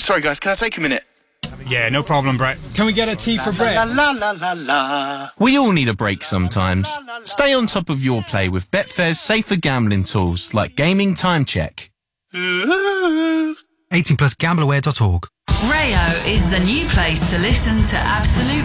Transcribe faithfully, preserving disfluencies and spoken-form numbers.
Sorry, guys, can I take a minute? Yeah, no problem, Brett. Can we get a tea for Brett? La la la la la. We all need a break sometimes. Stay on top of your play with Betfair's safer gambling tools like Gaming Time Check. eighteen plus gambler aware dot org. Rayo is the new place to listen to Absolute